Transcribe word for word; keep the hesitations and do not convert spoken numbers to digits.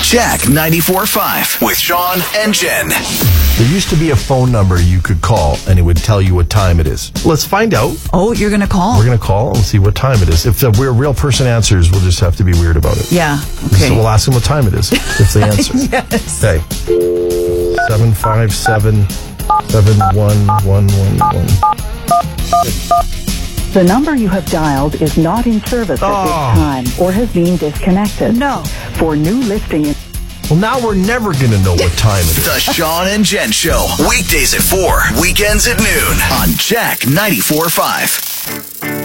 Jack ninety-four point five with Sean and Jen. There used to be a phone number you could call, and it would tell you what time it is. Let's find out. Oh, you're going to call? We're going to call and see what time it is. If a real person answers, we'll just have to be weird about it. Yeah, okay. So we'll ask them what time it is if they answer. Yes. Okay. seven five seven, seven one one one one. The number you have dialed is not in service at Oh. this time or has been disconnected. No. For new listing... Well, now we're never going to know what time it is. The Sean and Jen Show. Weekdays at four, weekends at noon on Jack ninety-four point five.